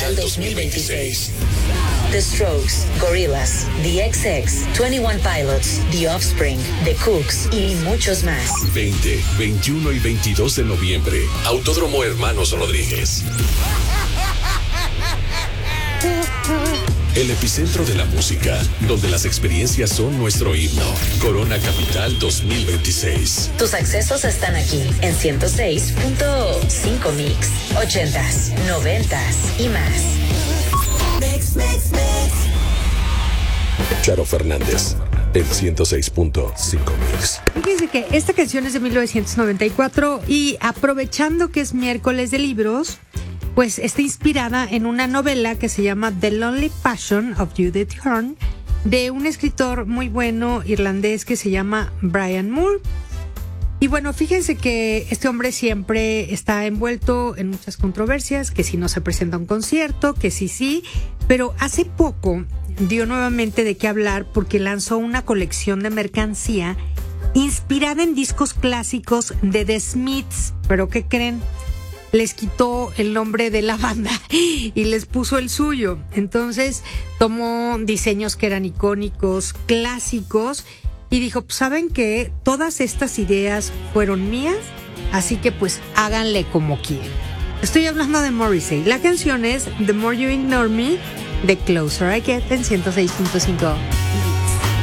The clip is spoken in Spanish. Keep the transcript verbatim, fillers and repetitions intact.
Capital dos mil veintiséis. The Strokes, Gorillaz, The X X, twenty-one Pilots, The Offspring, The Cooks y muchos más. veinte, veintiuno y veintidós de noviembre. Autódromo Hermanos Rodríguez. El epicentro de la música, donde las experiencias son nuestro himno. Corona Capital dos mil veintiséis. Tus accesos están aquí en ciento seis punto cinco Mix, ochentas, noventas y más. Mix, mix, mix. Charo Fernández, el ciento seis punto cinco Mix. Fíjense que esta canción es de mil novecientos noventa y cuatro y aprovechando que es miércoles de libros, pues está inspirada en una novela que se llama The Lonely Passion of Judith Hearn, de un escritor muy bueno irlandés que se llama Brian Moore. Y bueno, fíjense que este hombre siempre está envuelto en muchas controversias, que si no se presenta a un concierto, que sí, sí, pero hace poco dio nuevamente de qué hablar porque lanzó una colección de mercancía inspirada en discos clásicos de The Smiths. ¿Pero qué creen? Les quitó el nombre de la banda y les puso el suyo. Entonces tomó diseños que eran icónicos, clásicos, y dijo, pues ¿saben qué? Todas estas ideas fueron mías, así que pues háganle como quieran. Estoy hablando de Morrissey. La canción es The More You Ignore Me, The Closer I Get, en ciento seis punto cinco.